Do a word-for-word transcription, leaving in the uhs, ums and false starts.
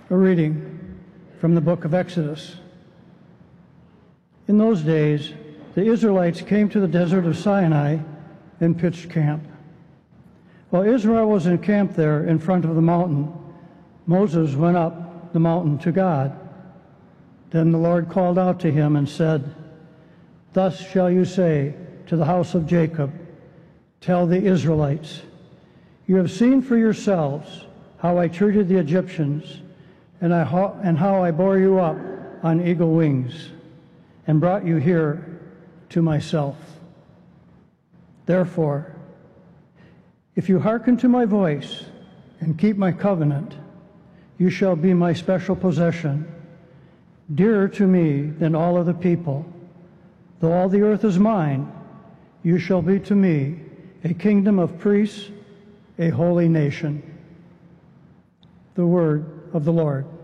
A reading from the book of Exodus. In those days, the Israelites came to the desert of Sinai and pitched camp. While Israel was encamped there in front of the mountain, Moses went up the mountain to God. Then the Lord called out to him and said, "Thus shall you say to the house of Jacob, tell the Israelites, you have seen for yourselves how I treated the Egyptians, and, I, and how I bore you up on eagle wings, and brought you here to myself. Therefore, if you hearken to my voice and keep my covenant, you shall be my special possession, dearer to me than all other people. Though all the earth is mine, you shall be to me a kingdom of priests, a holy nation." The word of the Lord.